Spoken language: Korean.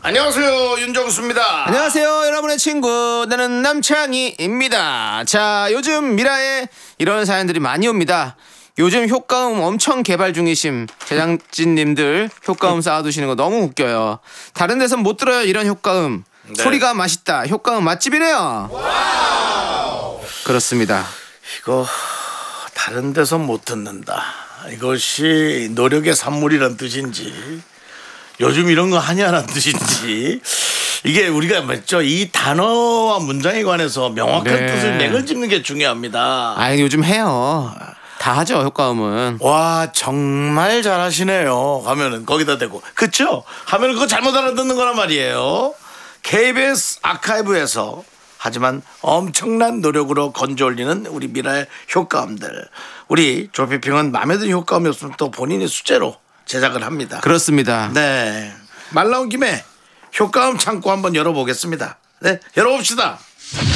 안녕하세요, 윤정수입니다. 안녕하세요, 여러분의 친구 나는 남창희입니다. 자, 요즘 미라에 이런 사연들이 많이 옵니다. 요즘 효과음 엄청 개발 중이심 제작진님들 효과음 쌓아두시는 거 너무 웃겨요. 다른 데선 못 들어요 이런 효과음. 네. 소리가 맛있다 효과음 맛집이네요. 와우. 그렇습니다. 이거 다른 데서 못 듣는다. 이것이 노력의 산물이란 뜻인지 요즘 이런 거 하냐라는 뜻인지 이게 우리가 맞죠? 이 단어와 문장에 관해서 명확한 네. 뜻을 맥을 짚는 게 중요합니다. 아, 요즘 해요. 다 하죠 효과음은. 와 정말 잘하시네요. 하면은 거기다 대고 그쵸? 하면은 그거 잘못 알아듣는 거란 말이에요. KBS 아카이브에서 하지만 엄청난 노력으로 건져 올리는 우리 미라의 효과음들. 우리 조피핑은 마음에 드는 효과음이 없으면 또 본인의 수제로 제작을 합니다. 그렇습니다. 네. 말 나온 김에 효과음 창고 한번 열어보겠습니다. 네, 열어봅시다.